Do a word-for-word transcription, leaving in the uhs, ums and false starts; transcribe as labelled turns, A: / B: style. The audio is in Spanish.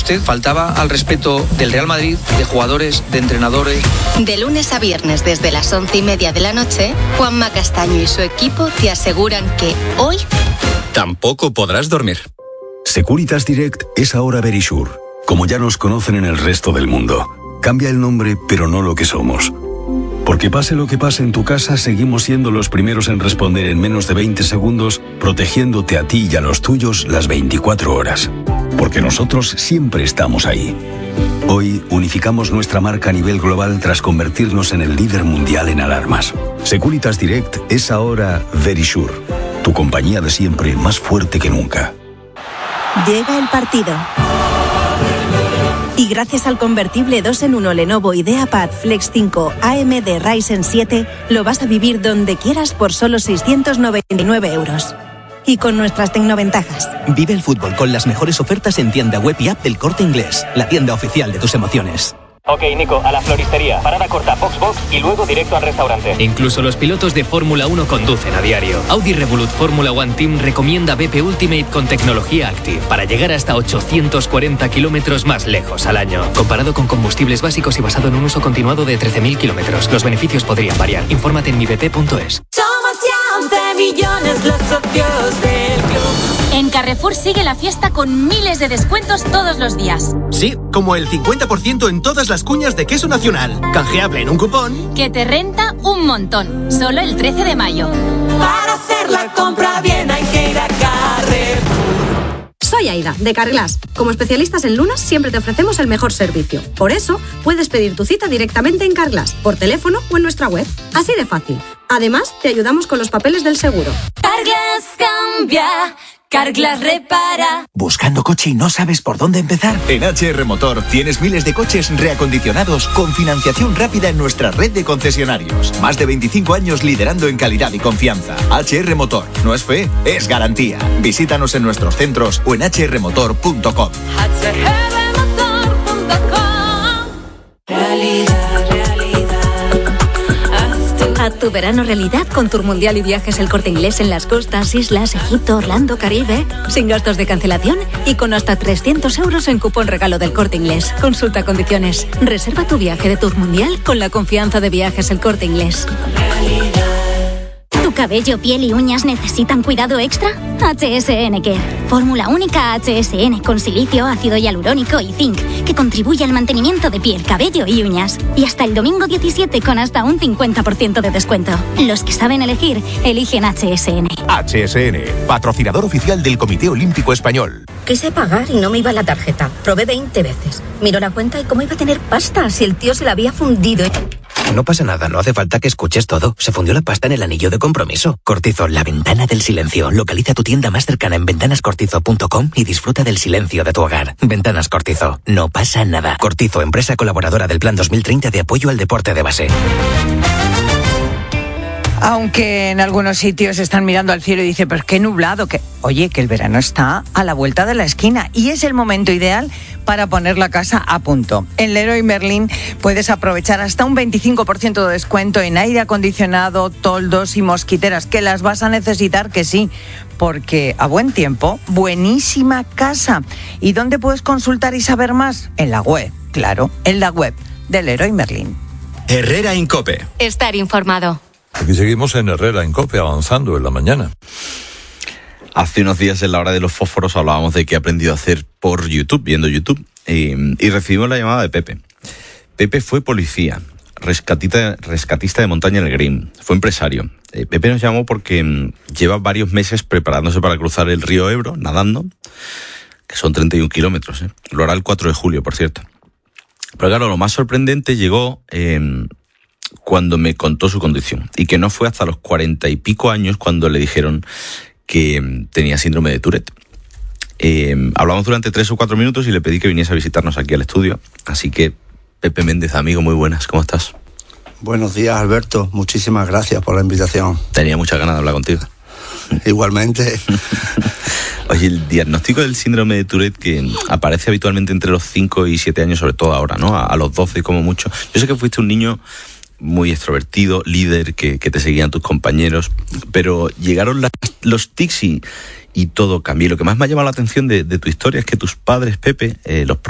A: usted faltaba al respeto del Real Madrid, de jugadores, de entrenadores.
B: De lunes a viernes desde las once y media de la noche, Juanma Castaño y su equipo te aseguran que hoy
C: tampoco podrás dormir.
D: Securitas Direct es ahora Verisure, como ya nos conocen en el resto del mundo. Cambia el nombre, pero no lo que somos. Porque pase lo que pase en tu casa, seguimos siendo los primeros en responder en menos de veinte segundos, protegiéndote a ti y a los tuyos las veinticuatro horas. Porque nosotros siempre estamos ahí. Hoy unificamos nuestra marca a nivel global tras convertirnos en el líder mundial en alarmas. Securitas Direct es ahora Verisure, tu compañía de siempre más fuerte que nunca.
E: Llega el partido. Y gracias al convertible dos en uno Lenovo IdeaPad Flex cinco A M D Ryzen siete, lo vas a vivir donde quieras por solo seiscientos noventa y nueve euros. Y con nuestras tecnoventajas.
F: Vive el fútbol con las mejores ofertas en tienda web y app del Corte Inglés, la tienda oficial de tus emociones.
G: Ok, Nico, a la floristería. Parada corta, box box y luego directo al restaurante.
H: Incluso los pilotos de Fórmula uno conducen a diario. Audi Revolut Fórmula One Team recomienda B P Ultimate con tecnología Active para llegar hasta ochocientos cuarenta kilómetros más lejos al año. Comparado con combustibles básicos y basado en un uso continuado de trece mil kilómetros. Los beneficios podrían variar. Infórmate en mi b p punto es.
I: Somos ya once millones los socios del club. En Carrefour sigue la fiesta con miles de descuentos todos los días.
J: Sí, como el cincuenta por ciento en todas las cuñas de queso nacional. Canjeable en un cupón
I: que te renta un montón. Solo el trece de mayo.
K: Para hacer la compra bien hay que ir a Carrefour.
L: Soy Aida, de Carglass. Como especialistas en lunas siempre te ofrecemos el mejor servicio. Por eso, puedes pedir tu cita directamente en Carglass, por teléfono o en nuestra web. Así de fácil. Además, te ayudamos con los papeles del seguro.
I: Carglass cambia. Carglass repara.
M: ¿Buscando coche y no sabes por dónde empezar? En H R Motor tienes miles de coches reacondicionados con financiación rápida en nuestra red de concesionarios. Más de veinticinco años liderando en calidad y confianza. H R Motor. No es fe, es garantía. Visítanos en nuestros centros o en h r motor punto com.
I: h r motor punto com.
K: Realidad.
N: Haz tu verano realidad con Tour Mundial y Viajes El Corte Inglés en las costas, islas, Egipto, Orlando, Caribe. Sin gastos de cancelación y con hasta trescientos euros en cupón regalo del Corte Inglés. Consulta condiciones. Reserva tu viaje de Tour Mundial con la confianza de Viajes El Corte Inglés.
O: ¿Tu cabello, piel y uñas necesitan cuidado extra? H S N Care. Fórmula única H S N con silicio, ácido hialurónico y zinc, que contribuye al mantenimiento de piel, cabello y uñas. Y hasta el domingo diecisiete con hasta un cincuenta por ciento de descuento. Los que saben elegir, eligen H S N.
P: H S N, patrocinador oficial del Comité Olímpico Español.
Q: Quise pagar y no me iba la tarjeta. Probé veinte veces. Miró la cuenta y cómo iba a tener pasta si el tío se la había fundido.
R: No pasa nada, no hace falta que escuches todo. Se fundió la pasta en el anillo de compromiso. Cortizo, la ventana del silencio. Localiza tu tienda más cercana en ventanas cortizo punto com y disfruta del silencio de tu hogar. Ventanas Cortizo, no pasa nada. Cortizo, empresa colaboradora del Plan dos mil treinta de apoyo al deporte de base.
S: Aunque en algunos sitios están mirando al cielo y dicen, pero qué nublado, que oye, que el verano está a la vuelta de la esquina y es el momento ideal para poner la casa a punto. En Leroy Merlin puedes aprovechar hasta un veinticinco por ciento de descuento en aire acondicionado, toldos y mosquiteras, que las vas a necesitar, que sí, porque a buen tiempo, buenísima casa. ¿Y dónde puedes consultar y saber más? En la web, claro, en la web de Leroy Merlin.
C: Herrera Incope.
I: Estar informado.
T: Aquí seguimos en Herrera Incope, avanzando en la mañana.
U: Hace unos días en la hora de los fósforos hablábamos de qué he aprendido a hacer por YouTube, viendo YouTube, y, y recibimos la llamada de Pepe. Pepe fue policía, rescatista, rescatista de montaña en el Green, fue empresario. Eh, Pepe nos llamó porque mm, lleva varios meses preparándose para cruzar el río Ebro, nadando, que son treinta y un kilómetros, ¿eh? Lo hará el cuatro de julio, por cierto. Pero claro, lo más sorprendente llegó eh, cuando me contó su condición, y que no fue hasta los cuarenta y pico años cuando le dijeron que tenía síndrome de Tourette. Eh, hablamos durante tres o cuatro minutos y le pedí que viniese a visitarnos aquí al estudio. Así que, Pepe Méndez, amigo, muy buenas, ¿cómo estás?
V: Buenos días, Alberto. Muchísimas gracias por la invitación.
U: Tenía muchas ganas de hablar contigo.
V: Igualmente.
U: Oye, el diagnóstico del síndrome de Tourette, que aparece habitualmente entre los cinco y siete años, sobre todo ahora, ¿no? A, a los doce como mucho. Yo sé que fuiste un niño muy extrovertido, líder, que, que te seguían tus compañeros, pero llegaron las, los tics y, y todo cambió. Lo que más me ha llamado la atención de, de tu historia es que tus padres, Pepe, eh, los